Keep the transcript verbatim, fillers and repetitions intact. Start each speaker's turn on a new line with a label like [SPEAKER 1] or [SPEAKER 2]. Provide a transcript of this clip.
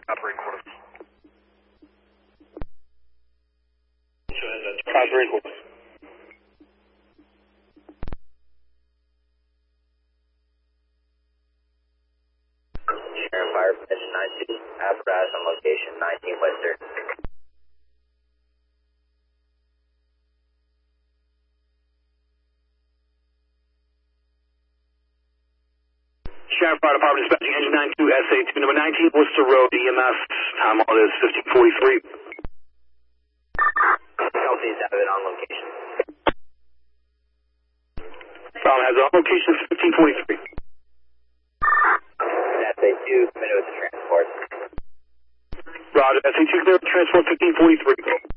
[SPEAKER 1] Five three quarters.
[SPEAKER 2] Five three quarters.
[SPEAKER 3] Sharon Fire Position nine two, apparatus on location nineteen Western.
[SPEAKER 2] Sharon Fire Department dispatching engine nine two S A two, number nineteen Worcester Road, E M S, time on is fifteen forty-three.
[SPEAKER 3] Southeast Abbott on location.
[SPEAKER 2] Problem has on location fifteen forty-three.
[SPEAKER 3] S A two, committed with the transport.
[SPEAKER 2] Roger, S A two, clear transport fifteen forty-three.